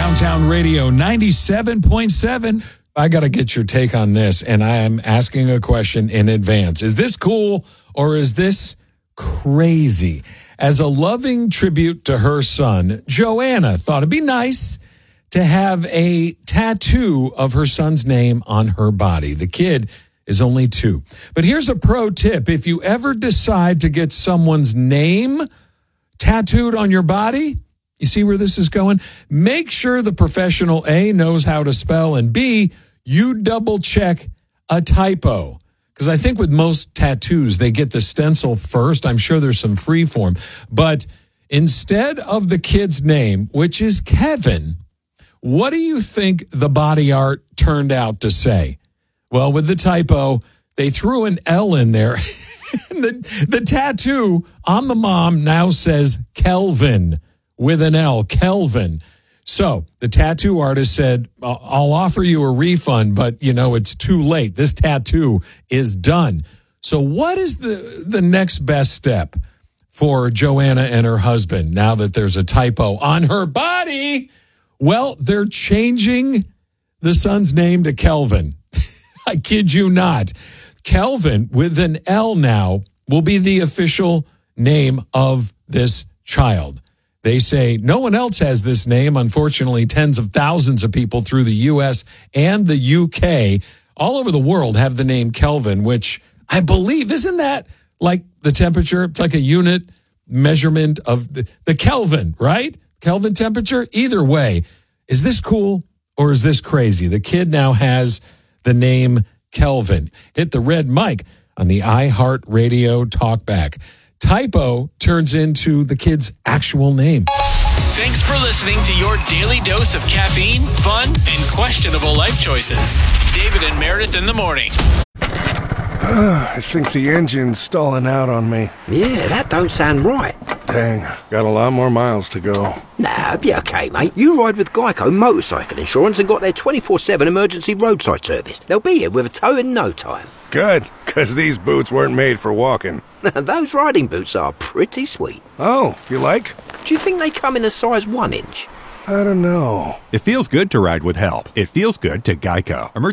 Downtown Radio 97.7. I got to get your take on this, and I am asking a question in advance. Is this cool or is this crazy? As a loving tribute to her son, Joanna thought it'd be nice to have a tattoo of her son's name on her body. The kid is only 2. But here's a pro tip. If you ever decide to get someone's name tattooed on your body, you see where this is going? Make sure the professional A knows how to spell, and B, you double check a typo. Because I think with most tattoos, they get the stencil first. I'm sure there's some free form. But instead of the kid's name, which is Kevin, what do you think the body art turned out to say? Well, with the typo, they threw an L in there. the tattoo on the mom now says Kelvin with an L, Kelvin. So the tattoo artist said, I'll offer you a refund, but, it's too late. This tattoo is done. So what is the next best step for Joanna and her husband now that there's a typo on her body? Well, they're changing the son's name to Kelvin. I kid you not. Kelvin with an L now will be the official name of this child. They say no one else has this name. Unfortunately, tens of thousands of people through the U.S. and the U.K. all over the world have the name Kelvin, which I believe, isn't that like the temperature? It's like a unit measurement of the Kelvin, right? Kelvin temperature. Either way, is this cool or is this crazy? The kid now has the name Kelvin. Hit the red mic on the iHeartRadio Talkback. Typo turns into the kid's actual name. Thanks for listening to your daily dose of caffeine, fun, and questionable life choices. David and Meredith in the morning. I think the engine's stalling out on me. Yeah, that don't sound right. Dang, got a lot more miles to go. Nah, be okay, mate. You ride with Geico Motorcycle Insurance and got their 24/7 emergency roadside service. They'll be here with a tow in no time. Good, because these boots weren't made for walking. Those riding boots are pretty sweet. Oh, you like? Do you think they come in a size 1 inch? I don't know. It feels good to ride with help. It feels good to Geico.